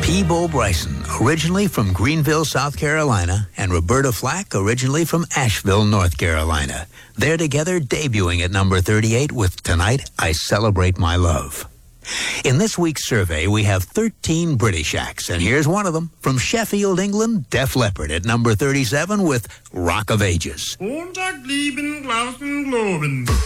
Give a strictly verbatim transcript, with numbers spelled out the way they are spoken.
Peabo Bryson, originally from Greenville, South Carolina, and Roberta Flack, originally from Asheville, North Carolina. They're together debuting at number thirty-eight with Tonight I Celebrate My Love. In this week's survey, we have thirteen British acts, and here's one of them. From Sheffield, England, Def Leppard at number thirty-seven with Rock of Ages. Montag, lieben, glauben, globen.